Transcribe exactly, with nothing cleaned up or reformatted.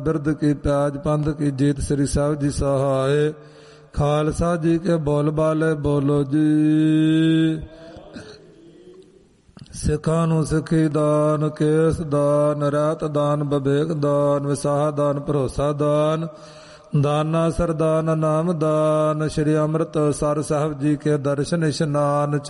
ਬਿਰਦ ਕੀ ਪਿਆਜ ਪੰਧ ਕੀ ਜੀਤ ਸ੍ਰੀ ਸਾਹਿਬ ਜੀ ਸਹਾਏ। ਖਾਲਸਾ ਜੀ ਕੇ ਬੋਲ ਬਾਲੇ ਬੋਲੋ ਜੀ। ਸਿੱਖਾਂ ਨੂੰ ਸਿੱਖੀ ਦਾਨ, ਕੇਸ ਦਾਨ, ਰਹਿਤ ਦਾਨ, ਵਿਵੇਕ ਦਾਨ, ਵਿਸਾਹ ਦਾਨ, ਭਰੋਸਾ ਦਾਨ, ਦਾਨਾ ਸਰਦਾਨ, ਨਾਮ ਦਾਨ। ਸ਼੍ਰੀ ਅੰਮ੍ਰਿਤਸਰ ਸਾਹਿਬ ਜੀ ਕੇ ਦਰਸ਼ਨ ਇਸ਼ਨਾਨ